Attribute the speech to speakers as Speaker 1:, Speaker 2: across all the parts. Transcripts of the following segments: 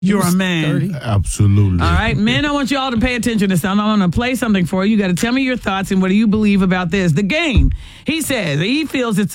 Speaker 1: You're a man.
Speaker 2: 30.
Speaker 3: Absolutely.
Speaker 1: All right, men, I want you all to pay attention to something. I'm going to play something for you. You got to tell me your thoughts and what do you believe about this. The game. He says he feels it's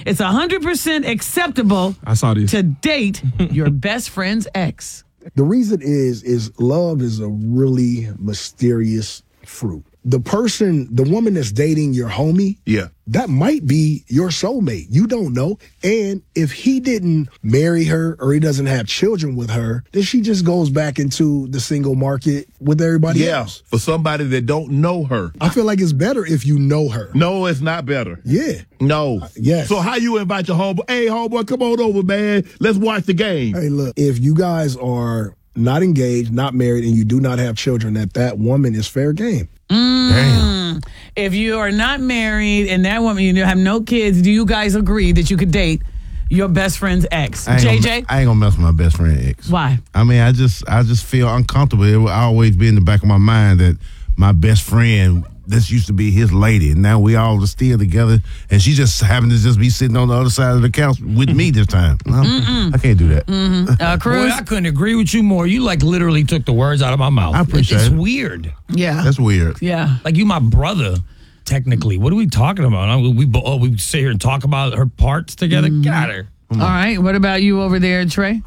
Speaker 1: 100% acceptable
Speaker 2: I saw this.
Speaker 1: to date your best friend's ex.
Speaker 4: The reason is love is a really mysterious fruit. The woman that's dating your homie,
Speaker 3: Yeah.
Speaker 4: that might be your soulmate. You don't know. And if he didn't marry her or he doesn't have children with her, then she just goes back into the single market with everybody else.
Speaker 3: For somebody that don't know her.
Speaker 4: I feel like it's better if you know her.
Speaker 3: No, it's not better.
Speaker 4: Yeah.
Speaker 3: No.
Speaker 4: Yes.
Speaker 3: So how you invite your homeboy? Hey, homeboy, come on over, man. Let's watch the game.
Speaker 4: Hey, look, if you guys are not engaged, not married, and you do not have children, that woman is fair game.
Speaker 3: Damn.
Speaker 1: If you are not married and that woman, you have no kids, do you guys agree that you could date your best friend's ex?
Speaker 3: I
Speaker 1: JJ?
Speaker 3: ain't gonna mess with my best friend ex.
Speaker 1: Why?
Speaker 3: I mean, I just feel uncomfortable. It will always be in the back of my mind that my best friend, this used to be his lady, and now we all are still together, and she just happened to just be sitting on the other side of the couch with me this time. No, I can't do that.
Speaker 1: Cruz?
Speaker 2: Boy, I couldn't agree with you more. You like literally took the words out of my mouth.
Speaker 3: I appreciate
Speaker 2: It's
Speaker 3: it.
Speaker 2: weird.
Speaker 1: Yeah.
Speaker 3: That's weird.
Speaker 1: Yeah.
Speaker 2: Like you my brother, technically. What are we talking about? We sit here and talk about her parts together? Get out of here.
Speaker 1: All right. What about you over there, Trey?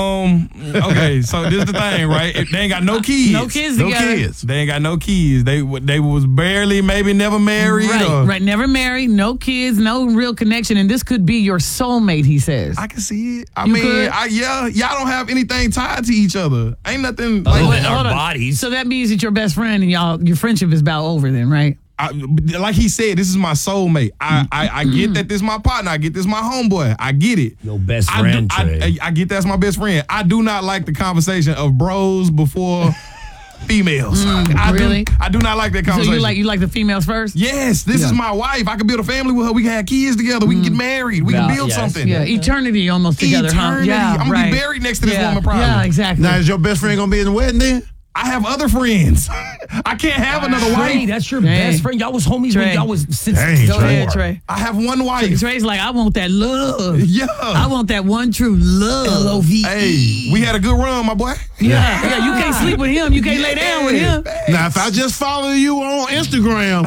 Speaker 5: Okay, so this is the thing, right? They ain't got no kids.
Speaker 1: No kids
Speaker 3: No
Speaker 1: together.
Speaker 3: kids.
Speaker 5: They ain't got no kids. They was barely, maybe never married. or-
Speaker 1: Right. Never married, no kids, no real connection. And this could be your soulmate, he says.
Speaker 5: I can see it. I
Speaker 1: You
Speaker 5: mean,
Speaker 1: could?
Speaker 5: y'all don't have anything tied to each other. Ain't nothing like
Speaker 2: Other
Speaker 1: Wait,
Speaker 2: than our
Speaker 1: hold on.
Speaker 2: bodies.
Speaker 1: So that means that your best friend and your friendship is about over then, right?
Speaker 5: like he said, this is my soulmate. I get that this is my partner. I get this my homeboy. I get it.
Speaker 2: Your best
Speaker 5: I
Speaker 2: friend,
Speaker 5: do-
Speaker 2: Trey.
Speaker 5: I get that's my best friend. I do not like the conversation of bros before females.
Speaker 1: Really?
Speaker 5: I do not like that
Speaker 1: So
Speaker 5: conversation.
Speaker 1: you like the females first?
Speaker 5: Yes, this is my wife. I can build a family with her. We can have kids together. We can get married. We can
Speaker 2: Yeah,
Speaker 5: build
Speaker 2: yes.
Speaker 5: something.
Speaker 1: Yeah, eternity almost together,
Speaker 5: Eternity.
Speaker 1: huh? Yeah,
Speaker 5: I'm gonna
Speaker 1: right.
Speaker 5: be buried next to this
Speaker 1: Yeah,
Speaker 5: woman probably.
Speaker 1: Yeah, exactly.
Speaker 3: Now, is your best friend gonna be in the wedding then?
Speaker 5: I have other friends. I can't have another
Speaker 2: Trey,
Speaker 5: wife.
Speaker 2: that's your
Speaker 1: Dang.
Speaker 2: best friend. Y'all was homies
Speaker 1: Trey.
Speaker 2: when y'all was since
Speaker 3: Dang,
Speaker 1: Go
Speaker 3: Trey.
Speaker 1: ahead, Trey.
Speaker 5: I have one wife.
Speaker 1: Trey's like, I want that love.
Speaker 5: Yeah.
Speaker 1: I want that one true love.
Speaker 2: L-O-V-E.
Speaker 5: Hey, we had a good run, my boy.
Speaker 1: Yeah, you can't sleep with him. You can't lay down with him.
Speaker 3: Now, if I just follow you on Instagram,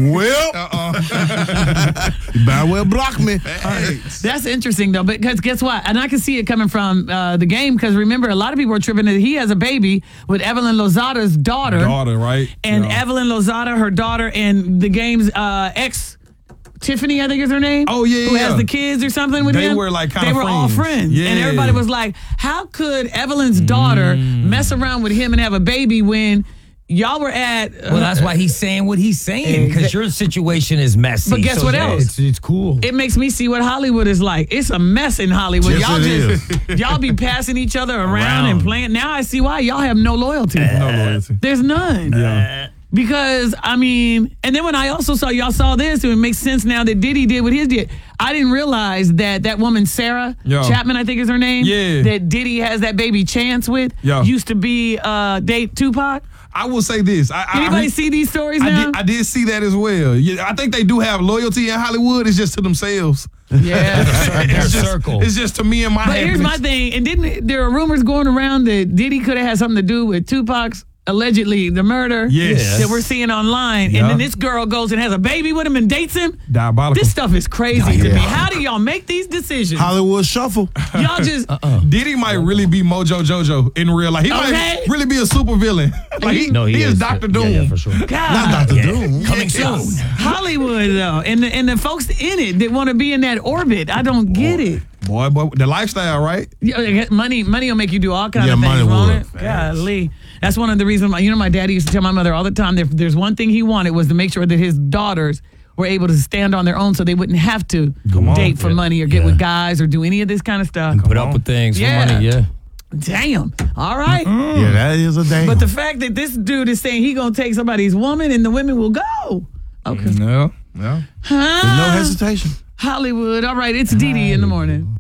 Speaker 3: well, you might well block me.
Speaker 1: That's interesting, though, because guess what? And I can see it coming from the game, because remember, a lot of people are tripping that he has a baby with Evelyn Lozada's daughter.
Speaker 5: Right?
Speaker 1: And
Speaker 5: Yeah.
Speaker 1: Evelyn Lozada, her daughter, and the game's ex, Tiffany, I think is her name.
Speaker 5: Oh, yeah,
Speaker 1: Who
Speaker 5: yeah.
Speaker 1: has the kids or something with
Speaker 5: They
Speaker 1: him.
Speaker 5: were, like, kinda
Speaker 1: They were all
Speaker 5: friends.
Speaker 1: friends.
Speaker 5: Yeah.
Speaker 1: And everybody was like, how could Evelyn's daughter mess around with him and have a baby when y'all were at...
Speaker 2: Well, that's why he's saying what he's saying, because your situation is messy.
Speaker 1: But guess what else?
Speaker 2: It's cool.
Speaker 1: It makes me see what Hollywood is like. It's a mess in Hollywood.
Speaker 3: Yes,
Speaker 1: Y'all
Speaker 3: it
Speaker 1: just y'all be passing each other around and playing. Now I see why y'all have no loyalty.
Speaker 5: No loyalty.
Speaker 1: There's none.
Speaker 5: Yeah.
Speaker 1: Because I mean, and then when I also saw y'all saw this, it makes sense now that Diddy did what his did. I didn't realize that woman Sarah
Speaker 5: Yeah.
Speaker 1: Chapman, I think is her name.
Speaker 5: Yeah.
Speaker 1: That Diddy has that baby Chance with.
Speaker 5: Yeah.
Speaker 1: Used to be date Tupac.
Speaker 5: I will say this.
Speaker 1: Anybody see these stories now?
Speaker 5: I did see that as well. Yeah, I think they do have loyalty in Hollywood. It's just to themselves.
Speaker 1: Yeah.
Speaker 2: Their
Speaker 5: It's just,
Speaker 2: circle.
Speaker 5: it's just to me and my
Speaker 1: But here's
Speaker 5: happiness.
Speaker 1: my thing, and didn't there are rumors going around that Diddy could have had something to do with Tupac's allegedly the murder
Speaker 5: Yes.
Speaker 1: that we're seeing online,
Speaker 5: Yeah.
Speaker 1: and then this girl goes and has a baby with him and dates him?
Speaker 5: Diabolical.
Speaker 1: This stuff is crazy to me. How do y'all make these decisions?
Speaker 3: Hollywood Shuffle.
Speaker 1: Y'all just
Speaker 5: Diddy might really be Mojo Jojo in real life. He
Speaker 1: Okay.
Speaker 5: might really be a super villain. Like he is Dr. Doom.
Speaker 2: Yeah, for sure.
Speaker 1: God,
Speaker 3: Dr. Doom.
Speaker 2: Coming
Speaker 5: Yes.
Speaker 2: soon.
Speaker 1: Hollywood though, and the folks in it that want to be in that orbit, I don't get it.
Speaker 5: Boy, the lifestyle, right?
Speaker 1: Yeah, money will make you do all kinds
Speaker 3: Yeah,
Speaker 1: of things,
Speaker 3: money
Speaker 1: won't
Speaker 3: will.
Speaker 1: it? Golly. That's one of the reasons, my daddy used to tell my mother all the time that if there's one thing he wanted was to make sure that his daughters were able to stand on their own so they wouldn't have to date for money or get with guys or do any of this kind of stuff.
Speaker 2: Put up with things
Speaker 1: Yeah.
Speaker 2: for money, yeah.
Speaker 1: Damn. All right.
Speaker 3: Yeah, that is a damn.
Speaker 1: But the fact that this dude is saying he going to take somebody's woman and the women will go. Okay.
Speaker 5: Yeah.
Speaker 3: There's no hesitation.
Speaker 1: Hollywood. All right. It's Dee Dee in the morning.